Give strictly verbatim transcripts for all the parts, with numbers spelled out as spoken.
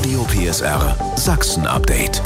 Radio P S R Sachsen-Update.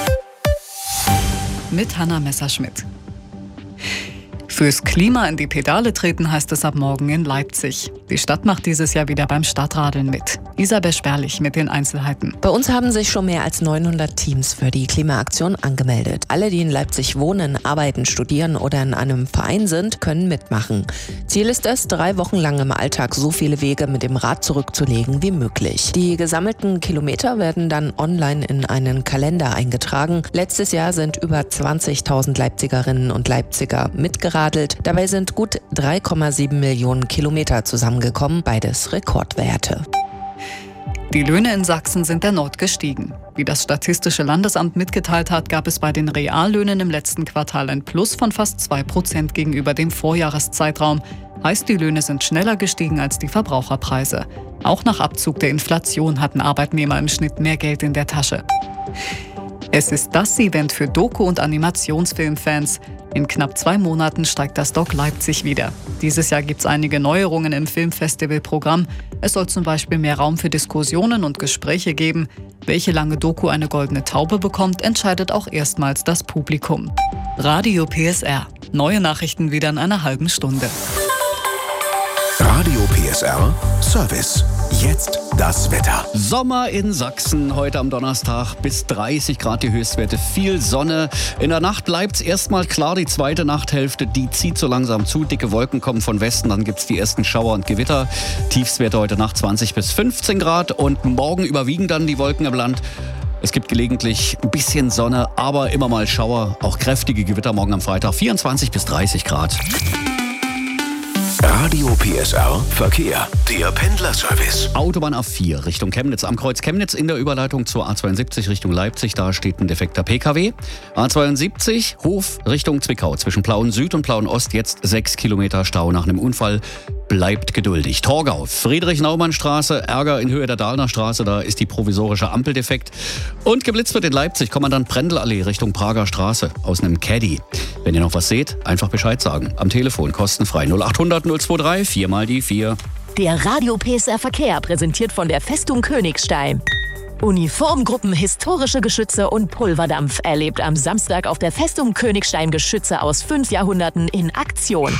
Mit Hanna Messerschmidt. Fürs Klima in die Pedale treten heißt es ab morgen in Leipzig. Die Stadt macht dieses Jahr wieder beim Stadtradeln mit. Isabel Sperlich mit den Einzelheiten. Bei uns haben sich schon mehr als neunhundert Teams für die Klimaaktion angemeldet. Alle, die in Leipzig wohnen, arbeiten, studieren oder in einem Verein sind, können mitmachen. Ziel ist es, drei Wochen lang im Alltag so viele Wege mit dem Rad zurückzulegen wie möglich. Die gesammelten Kilometer werden dann online in einen Kalender eingetragen. Letztes Jahr sind über zwanzigtausend Leipzigerinnen und Leipziger mitgeradelt. Dabei sind gut drei Komma sieben Millionen Kilometer zusammengekommen, beides Rekordwerte. Die Löhne in Sachsen sind erneut gestiegen. Wie das Statistische Landesamt mitgeteilt hat, gab es bei den Reallöhnen im letzten Quartal ein Plus von fast zwei Prozent gegenüber dem Vorjahreszeitraum. Heißt, die Löhne sind schneller gestiegen als die Verbraucherpreise. Auch nach Abzug der Inflation hatten Arbeitnehmer im Schnitt mehr Geld in der Tasche. Es ist das Event für Doku- und Animationsfilmfans. In knapp zwei Monaten steigt das Doc Leipzig wieder. Dieses Jahr gibt es einige Neuerungen im Filmfestivalprogramm. Es soll zum Beispiel mehr Raum für Diskussionen und Gespräche geben. Welche lange Doku eine goldene Taube bekommt, entscheidet auch erstmals das Publikum. Radio P S R. Neue Nachrichten wieder in einer halben Stunde. Radio P S R Service. Jetzt das Wetter. Sommer in Sachsen, heute am Donnerstag bis dreißig Grad die Höchstwerte, viel Sonne. In der Nacht bleibt es erstmal klar, die zweite Nachthälfte, die zieht so langsam zu. Dicke Wolken kommen von Westen, dann gibt es die ersten Schauer und Gewitter. Tiefstwerte heute Nacht zwanzig bis fünfzehn Grad und morgen überwiegen dann die Wolken im Land. Es gibt gelegentlich ein bisschen Sonne, aber immer mal Schauer, auch kräftige Gewitter morgen am Freitag, vierundzwanzig bis dreißig Grad. Radio P S R Verkehr. Der Pendlerservice. Autobahn A vier Richtung Chemnitz. Am Kreuz Chemnitz in der Überleitung zur A zweiundsiebzig Richtung Leipzig. Da steht ein defekter P K W. A zweiundsiebzig Hof Richtung Zwickau. Zwischen Plauen Süd und Plauen Ost jetzt sechs Kilometer Stau nach einem Unfall. Bleibt geduldig. Torgau, Friedrich-Naumann-Straße, Ärger in Höhe der Dahlner Straße, da ist die provisorische Ampel defekt. Und geblitzt wird in Leipzig, Kommandant Brendel-Allee Richtung Prager Straße aus einem Caddy. Wenn ihr noch was seht, einfach Bescheid sagen. Am Telefon kostenfrei null achthundert null zweiundzwanzig vier mal die vier. Der Radio P S R Verkehr präsentiert von der Festung Königstein. Uniformgruppen, historische Geschütze und Pulverdampf erlebt am Samstag auf der Festung Königstein Geschütze aus fünf Jahrhunderten in Aktion.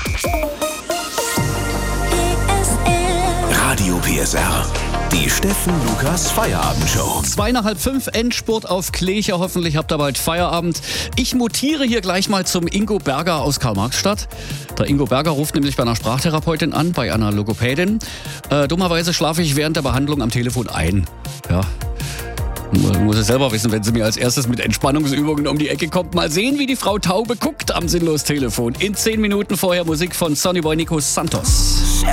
Radio P S R. Die Steffen Lukas Feierabendshow. Zwei nach halb fünf, Endspurt auf Klecher. Hoffentlich habt ihr bald Feierabend. Ich mutiere hier gleich mal zum Ingo Berger aus Karl-Marx-Stadt. Der Ingo Berger ruft nämlich bei einer Sprachtherapeutin an, bei einer Logopädin. Äh, dummerweise schlafe ich während der Behandlung am Telefon ein. Ja. Muss es selber wissen, wenn sie mir als erstes mit Entspannungsübungen um die Ecke kommt. Mal sehen, wie die Frau Taube guckt am Sinnlos-Telefon. In zehn Minuten vorher Musik von Sonny Boy Nico Santos.